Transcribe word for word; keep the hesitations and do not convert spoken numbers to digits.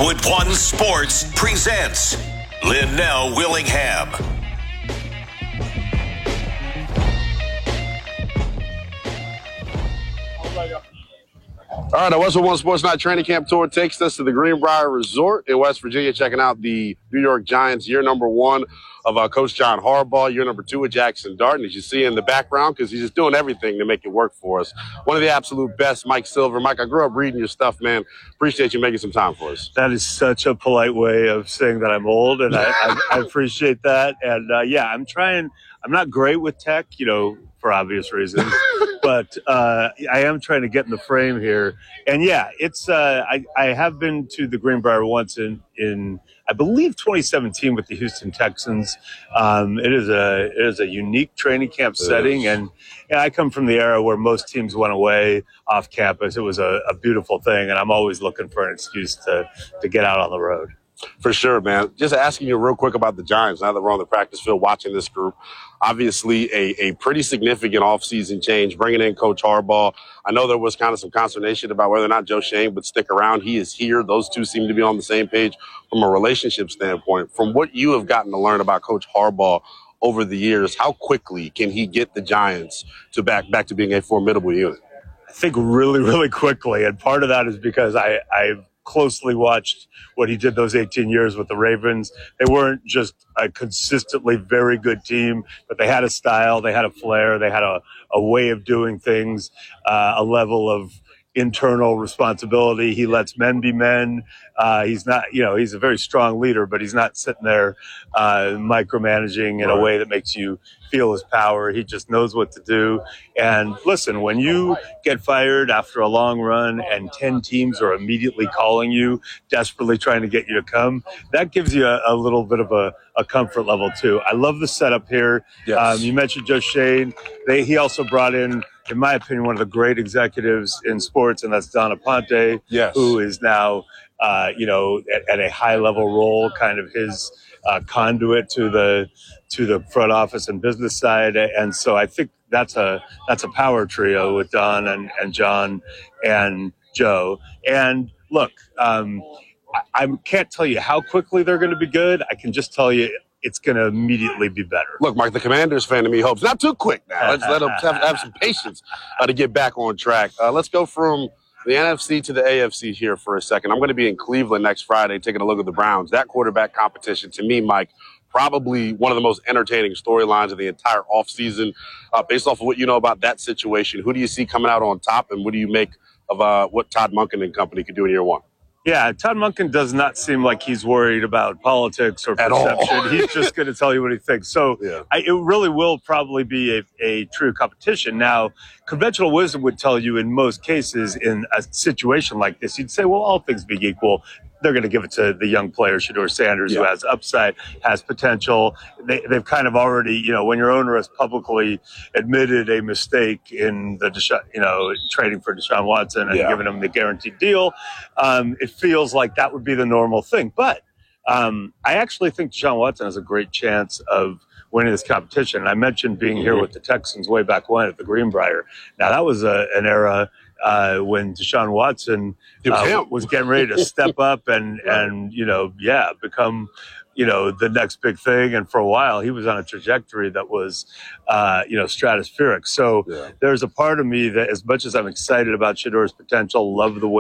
Redwood One Sports presents Linnell Willingham. All right, our Westwood One Sports Night Training Camp Tour takes us to the Greenbrier Resort in West Virginia, checking out the New York Giants, year number one of uh, Coach John Harbaugh, year number two with Jackson Dart. As you see in the background, because he's just doing everything to make it work for us. One of the absolute best, Mike Silver. Mike, I grew up reading your stuff, man. Appreciate you making some time for us. That is such a polite way of saying that I'm old, and I, I, I appreciate that. And, uh, yeah, I'm trying – I'm not great with tech, you know, for obvious reasons. But uh, I am trying to get in the frame here. And, yeah, it's uh, I, I have been to the Greenbrier once in, in, I believe, twenty seventeen with the Houston Texans. Um, it is a it is a unique training camp setting. And, and I come from the era where most teams went away off campus. It was a, a beautiful thing, and I'm always looking for an excuse to, to get out on the road. For sure, man. Just asking you real quick about the Giants, now that we're on the practice field watching this group. Obviously, a, a pretty significant offseason change, bringing in Coach Harbaugh. I know there was kind of some consternation about whether or not Joe Schoen would stick around. He is here. Those two seem to be on the same page from a relationship standpoint. From what you have gotten to learn about Coach Harbaugh over the years, how quickly can he get the Giants to back, back to being a formidable unit? I think really, really quickly. And part of that is because I, I've closely watched what he did those eighteen years with the Ravens. They weren't just a consistently very good team, but they had a style, they had a flair, they had a, a way of doing things, uh, a level of internal responsibility. He lets men be men. Uh, he's not, you know, he's a very strong leader, but he's not sitting there uh, micromanaging in right. a way that makes you feel his power. He just knows what to do. And listen, when you get fired after a long run and ten teams are immediately calling you, desperately trying to get you to come, that gives you a, a little bit of a, a comfort level too. I love the setup here. Yes. Um, you mentioned Joe Schoen. They, he also brought in, in my opinion, one of the great executives in sports, and that's Don Aponte, yes. who is now, uh, you know, at, at a high-level role, kind of his uh, conduit to the to the front office and business side. And so I think that's a that's a power trio with Don and, and John and Joe. And look, um, I, I can't tell you how quickly they're going to be good. I can just tell you it's going to immediately be better. Look, Mike, the Commanders fan to me hopes not too quick now. Let's let them have, have some patience uh, to get back on track. Uh, let's go from the N F C to the A F C here for a second. I'm going to be in Cleveland next Friday taking a look at the Browns. That quarterback competition, to me, Mike, probably one of the most entertaining storylines of the entire offseason. Uh, based off of what you know about that situation, who do you see coming out on top, and what do you make of uh, what Todd Monken and company could do in year one? Yeah, Todd Monken does not seem like he's worried about politics or perception. He's just going to tell you what he thinks. So yeah. I, it really will probably be a, a true competition. Now, conventional wisdom would tell you in most cases in a situation like this, you'd say, well, all things being equal, they're going to give it to the young player, Shedeur Sanders, yeah. who has upside, has potential. They, they've kind of already, you know, when your owner has publicly admitted a mistake in the, Desha- you know, trading for Deshaun Watson and yeah. giving him the guaranteed deal, um, it feels like that would be the normal thing. But um, I actually think Deshaun Watson has a great chance of winning this competition. And I mentioned being here with the Texans way back when at the Greenbrier. Now, that was a, an era Uh, when Deshaun Watson uh, was getting ready to step up and, and, you know, yeah, become, you know, the next big thing. And for a while, he was on a trajectory that was, uh, you know, stratospheric. So yeah. there's a part of me that, as much as I'm excited about Shedeur's potential, love the way